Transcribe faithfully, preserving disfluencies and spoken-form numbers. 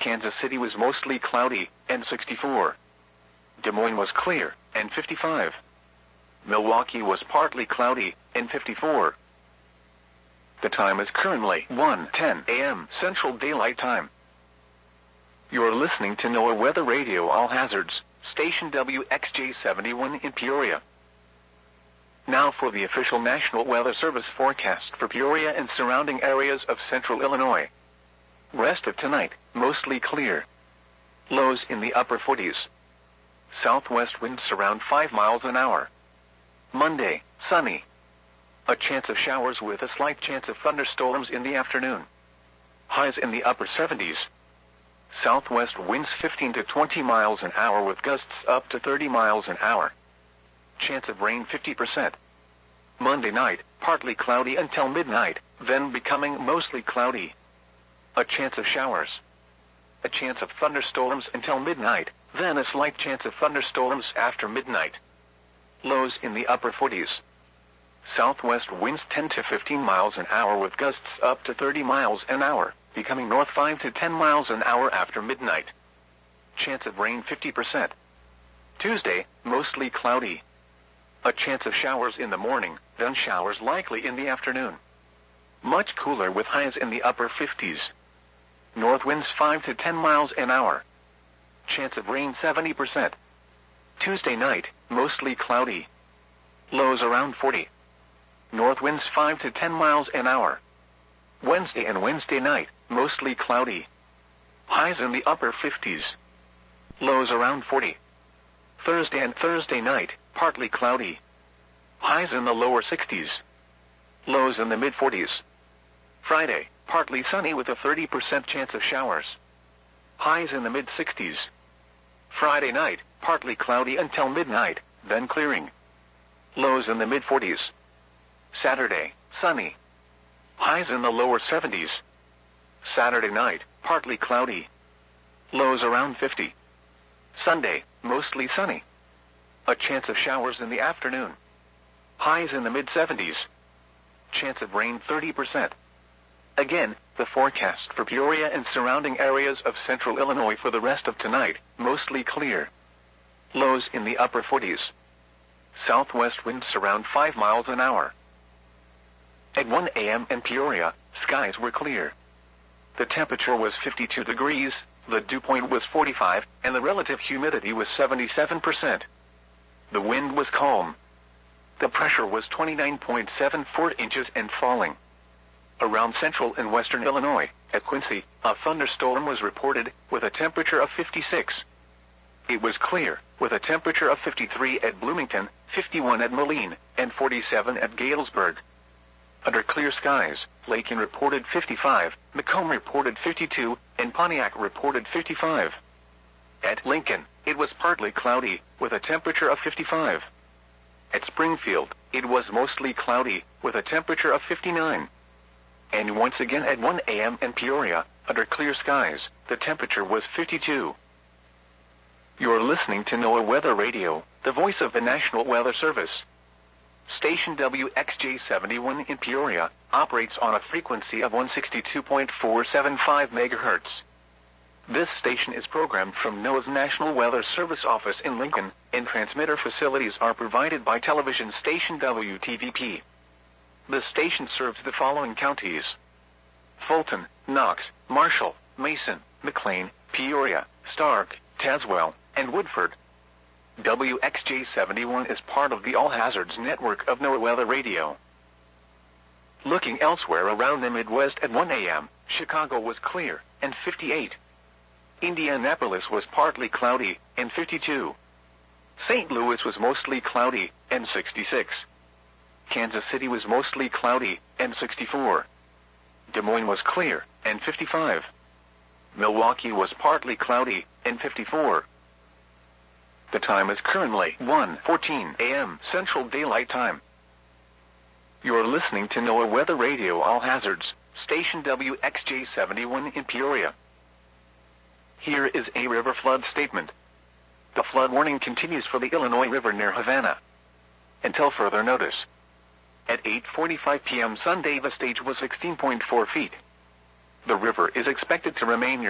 Kansas City was mostly cloudy, and sixty-four. Des Moines was clear, and fifty-five. Milwaukee was partly cloudy, and fifty-four. The time is currently one ten a m Central Daylight Time. You're listening to NOAA Weather Radio All Hazards, station W X J seventy-one in Peoria. Now for the official National Weather Service forecast for Peoria and surrounding areas of central Illinois. Rest of tonight, mostly clear. Lows in the upper forties. Southwest winds around five miles an hour. Monday, sunny. A chance of showers with a slight chance of thunderstorms in the afternoon. Highs in the upper seventies. Southwest winds fifteen to twenty miles an hour with gusts up to thirty miles an hour. Chance of rain fifty percent. Monday night, partly cloudy until midnight, then becoming mostly cloudy. A chance of showers. A chance of thunderstorms until midnight, then a slight chance of thunderstorms after midnight. Lows in the upper forties. Southwest winds ten to fifteen miles an hour with gusts up to thirty miles an hour, becoming north five to ten miles an hour after midnight. Chance of rain fifty percent. Tuesday, mostly cloudy. A chance of showers in the morning, then showers likely in the afternoon. Much cooler with highs in the upper fifties. North winds five to ten miles an hour. Chance of rain seventy percent. Tuesday night, mostly cloudy. Lows around forty. North winds five to ten miles an hour. Wednesday and Wednesday night, mostly cloudy. Highs in the upper fifties. Lows around forty. Thursday and Thursday night, partly cloudy. Highs in the lower sixties. Lows in the mid forties. Friday, partly sunny with a thirty percent chance of showers. Highs in the mid sixties. Friday night, partly cloudy until midnight, then clearing. Lows in the mid forties. Saturday, sunny. Highs in the lower seventies. Saturday night, partly cloudy. Lows around fifty. Sunday, mostly sunny. A chance of showers in the afternoon. Highs in the mid seventies. Chance of rain thirty percent. Again, the forecast for Peoria and surrounding areas of central Illinois for the rest of tonight, mostly clear. Lows in the upper forties. Southwest winds around five miles an hour. At one a m in Peoria, skies were clear. The temperature was fifty-two degrees, the dew point was forty-five, and the relative humidity was seventy-seven percent. The wind was calm. The pressure was twenty-nine point seven four inches and falling. Around central and western Illinois, at Quincy, a thunderstorm was reported, with a temperature of fifty-six. It was clear, with a temperature of fifty-three at Bloomington, fifty-one at Moline, and forty-seven at Galesburg. Under clear skies, Lakin reported fifty-five, Macomb reported fifty-two, and Pontiac reported fifty-five. At Lincoln, it was partly cloudy, with a temperature of fifty-five. At Springfield, it was mostly cloudy, with a temperature of fifty-nine. And once again at one a m in Peoria, under clear skies, the temperature was fifty-two. You're listening to NOAA Weather Radio, the voice of the National Weather Service. Station W X J seventy-one in Peoria operates on a frequency of one sixty-two point four seven five megahertz. This station is programmed from NOAA's National Weather Service office in Lincoln, and transmitter facilities are provided by television station W T V P. The station serves the following counties: Fulton, Knox, Marshall, Mason, McLean, Peoria, Stark, Tazewell, and Woodford. W X J seventy-one is part of the All Hazards network of NOAA Weather Radio. Looking elsewhere around the Midwest at one a m, Chicago was clear, and fifty-eight. Indianapolis was partly cloudy, and fifty-two. Saint Louis was mostly cloudy, and sixty-six. Kansas City was mostly cloudy, and sixty-four. Des Moines was clear, and fifty-five. Milwaukee was partly cloudy, and fifty-four. The time is currently one fourteen a m Central Daylight Time. You're listening to NOAA Weather Radio All Hazards, station W X J seventy-one in Peoria. Here is a river flood statement. The flood warning continues for the Illinois River near Havana until further notice. At eight forty-five p m Sunday, the stage was sixteen point four feet. The river is expected to remain near